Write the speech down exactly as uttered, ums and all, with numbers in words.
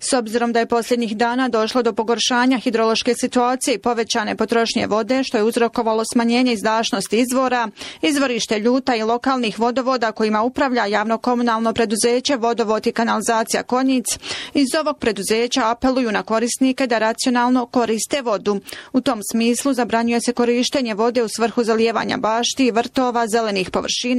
S obzirom da je posljednjih dana došlo do pogoršanja hidrološke situacije i povećane potrošnje vode, što je uzrokovalo smanjenje izdašnosti izvora, izvorište Ljuta i lokalnih vodovoda kojima upravlja javno komunalno preduzeće Vodovod i kanalizacija Konjic, iz ovog preduzeća apeluju na korisnike da racionalno koriste vodu. U tom smislu zabranjuje se korištenje vode u svrhu zalijevanja bašti, vrtova, zelenih površina,